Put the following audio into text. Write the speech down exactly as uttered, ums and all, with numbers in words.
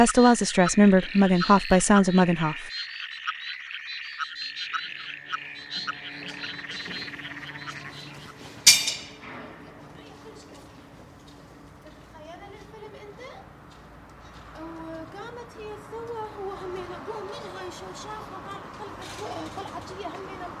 Pestalozza stress member Muggenhof by Sounds of Muggenhof. هي سوا هو همين ابوه من هاي شو شافها طلعت طلعت هي همين